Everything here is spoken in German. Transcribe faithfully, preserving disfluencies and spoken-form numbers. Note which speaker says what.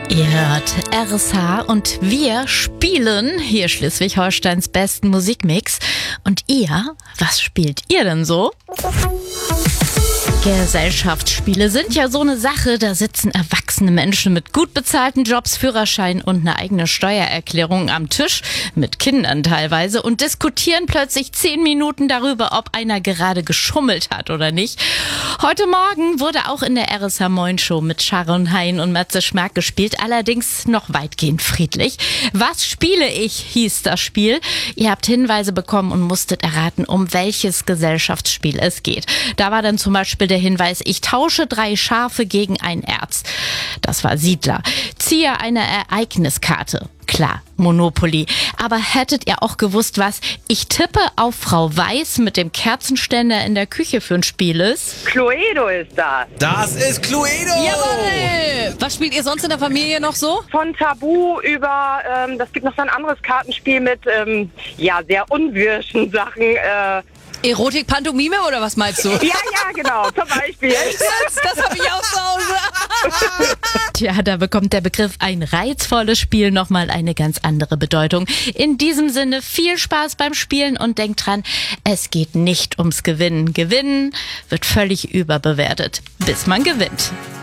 Speaker 1: Ihr hört R S H und wir spielen hier Schleswig-Holsteins besten Musikmix. Und ihr, was spielt ihr denn so? Gesellschaftsspiele sind ja so eine Sache, da sitzen erwachsene Menschen mit gut bezahlten Jobs, Führerschein und eine eigene Steuererklärung am Tisch, mit Kindern teilweise, und diskutieren plötzlich zehn Minuten darüber, ob einer gerade geschummelt hat oder nicht. Heute Morgen wurde auch in der R S H Moin Show mit Sharon Hein und Matze Schmerk gespielt, allerdings noch weitgehend friedlich. Was spiele ich, hieß das Spiel. Ihr habt Hinweise bekommen und musstet erraten, um welches Gesellschaftsspiel es geht. Da war dann zum Beispiel der Hinweis: Ich tausche drei Schafe gegen ein Erz. Das war Siedler. Ziehe eine Ereigniskarte. Klar, Monopoly. Aber hättet ihr auch gewusst, was Ich tippe auf Frau Weiß mit dem Kerzenständer in der Küche für ein Spiel ist?
Speaker 2: Cluedo ist das.
Speaker 3: Das ist Cluedo!
Speaker 4: Jawohl! Was spielt ihr sonst in der Familie noch so?
Speaker 2: Von Tabu über, ähm, das gibt noch so ein anderes Kartenspiel mit, ähm, ja, sehr unwirschen Sachen. Äh,
Speaker 4: Erotik, Pantomime oder was meinst du?
Speaker 2: ja, ja, genau, zum Beispiel.
Speaker 4: Das, das habe ich auch zu Hause.
Speaker 1: Tja, da bekommt der Begriff ein reizvolles Spiel nochmal eine ganz andere Bedeutung. In diesem Sinne viel Spaß beim Spielen und denkt dran, es geht nicht ums Gewinnen. Gewinnen wird völlig überbewertet, bis man gewinnt.